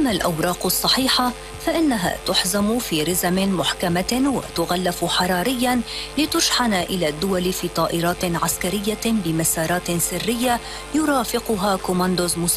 أما الأوراق الصحيحة فإنها تحزم في رزم محكمة وتغلف حرارياً لتشحن إلى الدول في طائرات عسكرية بمسارات سرية يرافقها كوماندوز